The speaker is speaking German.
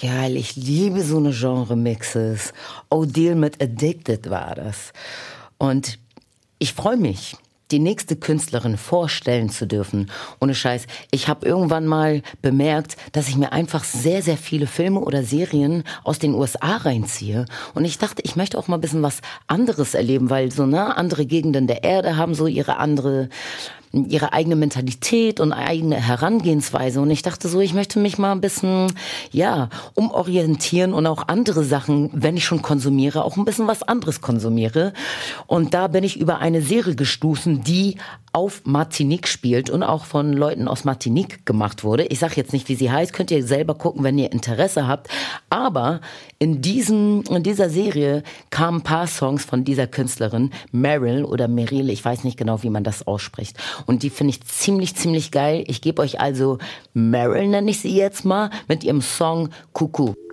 Geil, ich liebe so eine Genre-Mixes. Odile mit Addicted war das. Und ich freue mich, die nächste Künstlerin vorstellen zu dürfen. Ohne Scheiß. Ich habe irgendwann mal bemerkt, dass ich mir einfach sehr, sehr viele Filme oder Serien aus den USA reinziehe. Und ich dachte, ich möchte auch mal ein bisschen was anderes erleben, weil so, andere Gegenden der Erde haben so ihre eigene Mentalität und eigene Herangehensweise. Und ich dachte so, ich möchte mich mal ein bisschen, umorientieren und auch andere Sachen, wenn ich schon konsumiere, auch ein bisschen was anderes konsumiere. Und da bin ich über eine Serie gestoßen, die auf Martinique spielt und auch von Leuten aus Martinique gemacht wurde. Ich sage jetzt nicht, wie sie heißt, könnt ihr selber gucken, wenn ihr Interesse habt. Aber in dieser Serie kamen ein paar Songs von dieser Künstlerin, Meryl oder Meryl, ich weiß nicht genau, wie man das ausspricht. Und die finde ich ziemlich, ziemlich geil. Ich gebe euch also Meryl, nenne ich sie jetzt mal, mit ihrem Song Cuckoo.